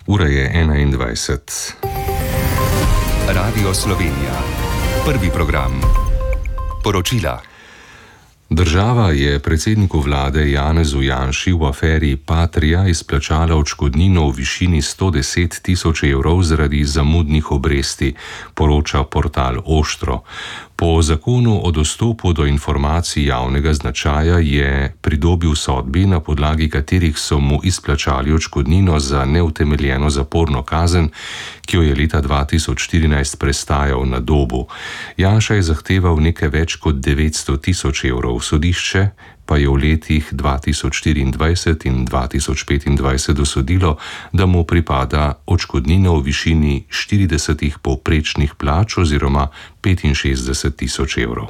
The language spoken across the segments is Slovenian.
Ura je 21. Radio Slovenija. Prvi program. Poročila. Država je predsedniku vlade Janezu Janši v aferi Patria izplačala odškodnino v višini 110 tisoč evrov zaradi zamudnih obresti, poroča portal Oštro. Po zakonu o dostopu do informacij javnega značaja je pridobil sodbi, na podlagi katerih so mu izplačali odškodnino za neutemeljeno zaporno kazen, ki jo je leta 2014 prestajal na Dobu. Janša je zahteval nekaj več kot 900 tisoč evrov, sodišče pa je v letih 2024 in 2025 dosodilo, da mu pripada odškodnina v višini 40 povprečnih plač oziroma 65 tisoč evrov.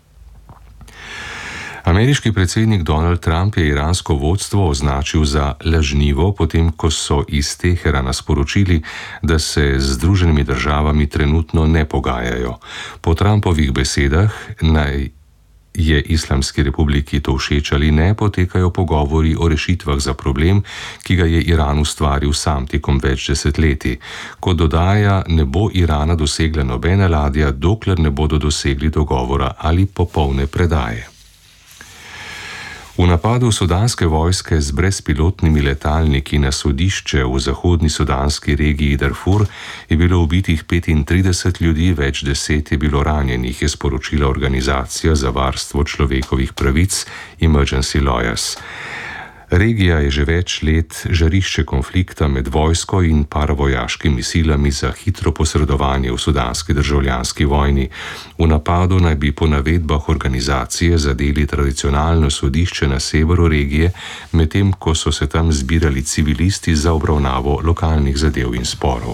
Ameriški predsednik Donald Trump je iransko vodstvo označil za lažnivo, potem ko so iz Teherana sporočili, da se z Združenimi državami trenutno ne pogajajo. Po Trumpovih besedah naj je Islamski republiki to všeč ali ne, potekajo pogovori o rešitvah za problem, ki ga je Iran ustvaril sam tekom več desetletij. Kot dodaja, ne bo Irana dosegla nobena ladja, dokler ne bodo dosegli dogovora ali popolne predaje. V napadu sudanske vojske z brezpilotnimi letalniki na sodišče v zahodni sudanski regiji Darfur je bilo ubitih 35 ljudi, več deset je bilo ranjenih, je sporočila organizacija za varstvo človekovih pravic Emergency Lawyers. Regija je že več let žarišče konflikta med vojsko in paravojaškimi silami za hitro posredovanje v sudanski državljanski vojni. V napadu naj bi po navedbah organizacije zadeli tradicionalno sodišče na severu regije, medtem ko so se tam zbirali civilisti za obravnavo lokalnih zadev in sporov.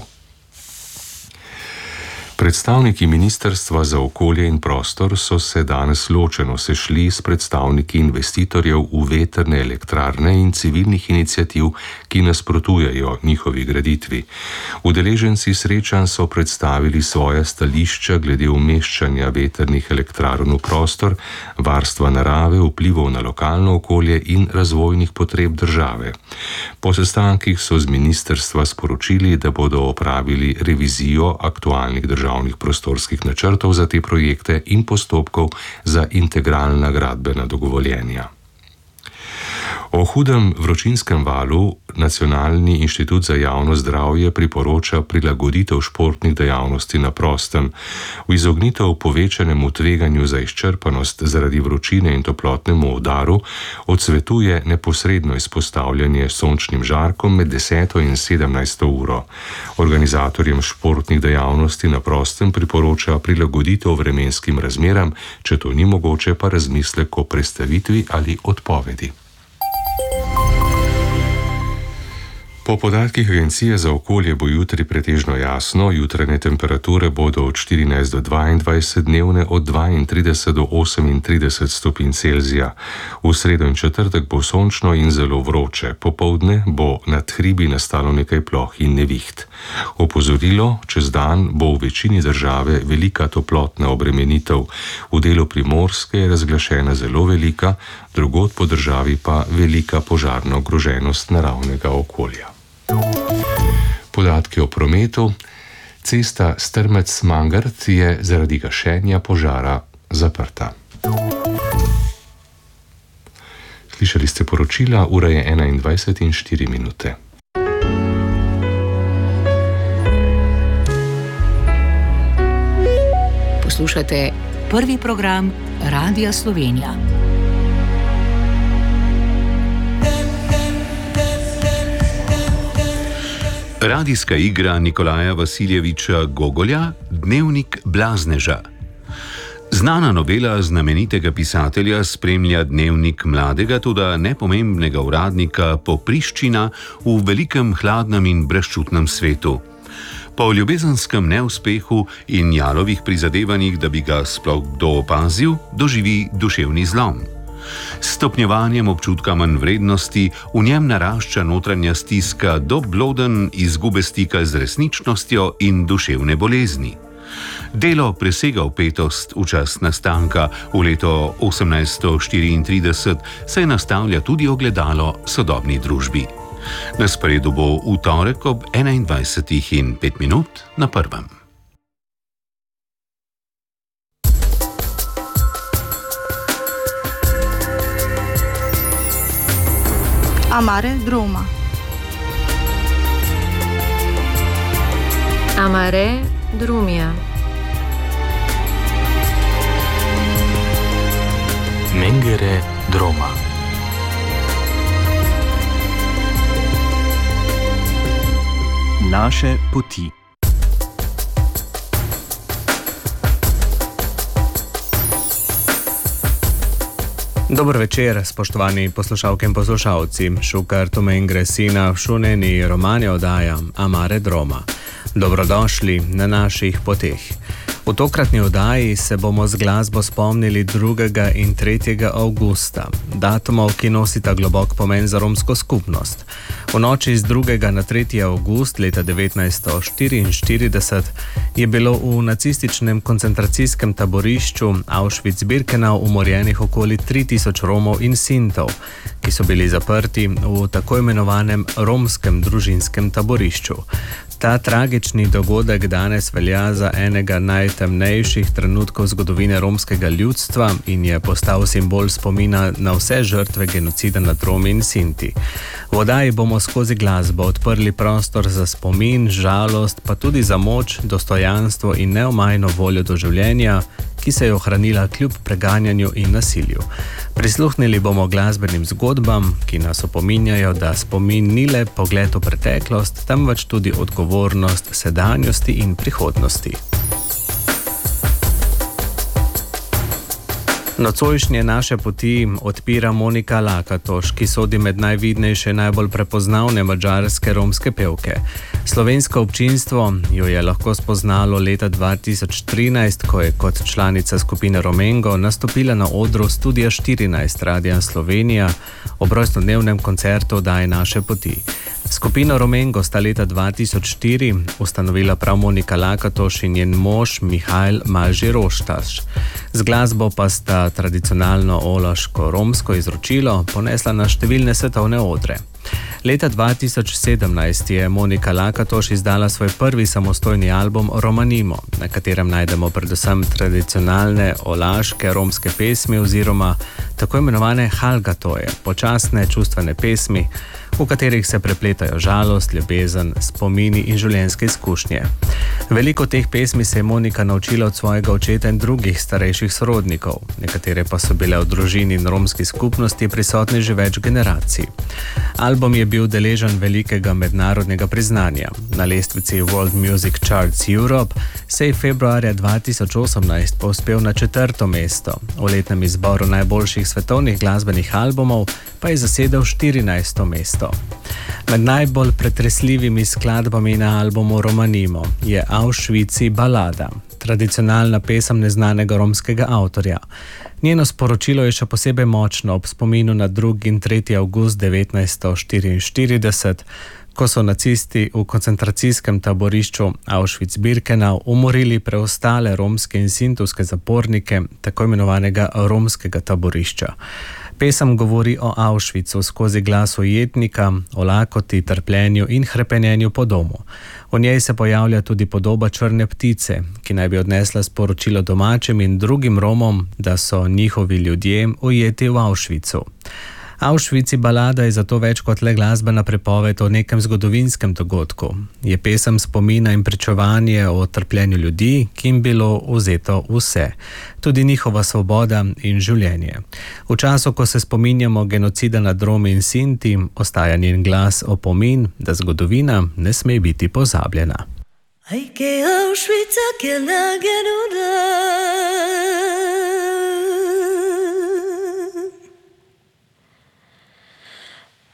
Predstavniki Ministrstva za okolje in prostor so se danes ločeno sešli s predstavniki investitorjev v vetrne elektrarne in civilnih iniciativ, ki nasprotujejo njihovi graditvi. Udeleženci srečanj so predstavili svoja stališča glede umeščanja vetrnih elektrarn v prostor, varstva narave, vplivov na lokalno okolje in razvojnih potreb države. Po sestankih so z ministrstva sporočili, da bodo opravili revizijo aktualnih državnih prostorskih načrtov za te projekte in postopkov za integralna gradbena dovoljenja. O hudem vročinskem valu Nacionalni inštitut za javno zdravje priporoča prilagoditev športnih dejavnosti na prostem. V izognitev povečanemu tveganju za izčrpanost zaradi vročine in toplotnemu udaru odsvetuje neposredno izpostavljanje sončnim žarkom med 10. in 17. uro. Organizatorjem športnih dejavnosti na prostem priporoča prilagoditev vremenskim razmeram, če to ni mogoče, pa razmislek o prestavitvi ali odpovedi. Po podatkih Agencije za okolje bo jutri pretežno jasno, jutranje temperature bodo od 14 do 22, dnevne od 32 do 38 stopinj Celzija. V sredo in četrtek bo sončno in zelo vroče, popoldne bo nad hribi nastalo nekaj ploh in neviht. Opozorilo, čez dan bo v večini države velika toplotna obremenitev, v delu Primorske je razglašena zelo velika, drugod po državi pa velika požarna ogroženost naravnega okolja. Podatki o prometu. Cesta Strmec-Mangart je zaradi gašenja požara zaprta. Slišali ste poročila, ura je 21 in 4 minute. Poslušate prvi program Radia Slovenija. Radijska igra Nikolaja Vasiljeviča Gogolja Dnevnik blazneža. Znana novela znamenitega pisatelja spremlja dnevnik mladega, toda nepomembnega uradnika Popriščina v velikem, hladnem in brezčutnem svetu. Po ljubezenskem neuspehu in Jalovih prizadevanjih, da bi ga sploh kdo opazil, doživi duševni zlom. S stopnjevanjem občutka manjvrednosti v njem narašča notranja stiska do blodenj izgube stika z resničnostjo in duševne bolezni. Delo presega vpetost v čas nastanka, v leto 1834 se nastavlja tudi ogledalo sodobni družbi. Na sporedu bo v torek ob 21:05 na Prvem. Amare Droma. Amare Drumia. Mengere Droma. Naše poti. Dober večer, spoštovani poslušalke in poslušalci. Šukar Tomengre Sina v šuneni romani oddaja Amare Droma. Dobrodošli na naših poteh. V tokratni oddaji se bomo z glasbo spomnili 2. in 3. avgusta, datumov, ki nosita globok pomen za romsko skupnost. V noči z 2. na 3. avgust leta 1944 je bilo v nacističnem koncentracijskem taborišču Auschwitz-Birkenau umorjenih okoli 3000 Romov in Sintov, ki so bili zaprti v tako imenovanem romskem družinskem taborišču. Ta tragični dogodek danes velja za enega najtemnejših trenutkov zgodovine romskega ljudstva in je postal simbol spomina na vse žrtve genocida nad Romi in Sinti. V oddaji bomo skozi glasbo odprli prostor za spomin, žalost, pa tudi za moč, dostojanstvo in neomajno voljo do življenja, ki se je ohranila kljub preganjanju in nasilju. Prisluhnili bomo glasbenim zgodbam, ki nas opominjajo, da spomin ni le pogled v preteklost, temveč tudi odgovornost sedanjosti in prihodnosti. Nocojšnje naše poti odpira Monika Lakatoš, ki sodi med najvidnejše, najbolj prepoznavne madžarske romske pevke. Slovensko občinstvo jo je lahko spoznalo leta 2013, ko je kot članica skupine Romengo nastopila na odru Studia 14 Radia Slovenija ob rojstnodnevnem koncertu oddaje Naše poti. Skupino Romengo sta leta 2004 ustanovila prav Monika Lakatoš in njen mož Mihajl Malži-Roštaš. Z glasbo pa sta tradicionalno olaško-romsko izročilo ponesla na številne svetovne odre. Leta 2017 je Monika Lakatoš izdala svoj prvi samostojni album Romanimo, na katerem najdemo predvsem tradicionalne olaške romske pesmi oziroma tako imenovane halgatoje, počasne čustvene pesmi, v katerih se prepletajo žalost, ljubezen, spomini in življenjske izkušnje. Veliko teh pesmi se je Monika naučila od svojega očeta in drugih starejših sorodnikov, nekatere pa so bile v družini in romski skupnosti prisotne že več generacij. Album je bil deležen velikega mednarodnega priznanja. Na lestvici World Music Charts Europe se je februarja 2018 povzpel na 4. mesto, v letnem izboru najboljših svetovnih glasbenih albumov pa je zasedel 14. mesto. Med najbolj pretresljivimi skladbami na albumu Romanimo je Auschwitz balada, tradicionalna pesem neznanega romskega avtorja. Njeno sporočilo je še posebej močno ob spominu na 2. in 3. avgust 1944, ko so nacisti v koncentracijskem taborišču Auschwitz-Birkenau umorili preostale romske in sintovske zapornike tako imenovanega romskega taborišča. Pesem govori o Auschwitzu skozi glas ujetnika, o lakoti, trpljenju in hrepenenju po domu. V njej se pojavlja tudi podoba črne ptice, ki naj bi odnesla sporočilo domačim in drugim Romom, da so njihovi ljudje ujeti v Auschwitzu. Auschwitz balada je zato več kot le glasbena prepoved o nekem zgodovinskem dogodku. Je pesem spomina in pričevanje o trpljenju ljudi, ki jim bilo vzeto vse, tudi njihova svoboda in življenje. V času, ko se spominjamo genocida nad Romi in Sinti, ostaja njen glas opomin, da zgodovina ne sme biti pozabljena. Ai che Auschwitz che la